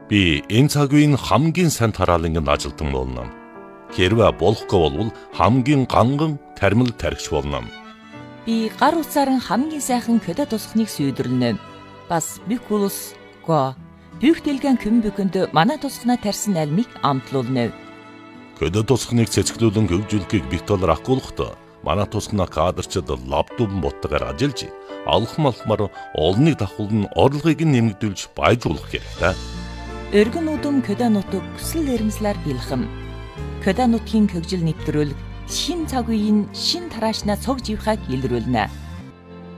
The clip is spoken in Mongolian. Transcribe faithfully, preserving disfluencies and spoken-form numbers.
Би энэ цаг үеийн хамгийн сайн тараалангийн ажилтан болно. Хэрвээ болохгүй бол хамгийн ганган тармил тархич болно. Би гар утсаар хамгийн сайхан көдө тусахныг сүйдрлэнэ. Бас бикулус го бүгдэлгэн көмбөкөнд манай тусахнаа тарьсан альмыг амтлуулна. Көдө тусахныг цэцгэлүүлэн хөгжүүлэхийг битолор ахгуулахдаа манай тусахнаа кадрчид лаптопн боттойгоор ажиллаж алхам алхмаар олныг давхуулн орлогыг нэмэгдүүлж баяжуулах хэрэгтэй. Өргөн удам көдө нутаг хүсэл эрмслэр бэлхэм. Көдө нутгийн хөгжил нэвтрүүлэг шин цаг үеийн шин тараашнаа цог живхаг илрүүлнэ.